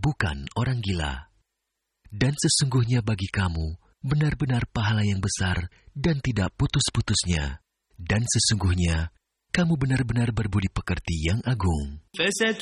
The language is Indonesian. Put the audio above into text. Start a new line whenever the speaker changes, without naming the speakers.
bukan orang gila. Dan sesungguhnya bagi kamu benar-benar pahala yang besar dan tidak putus-putusnya. Dan sesungguhnya kamu benar-benar berbudi pekerti yang agung.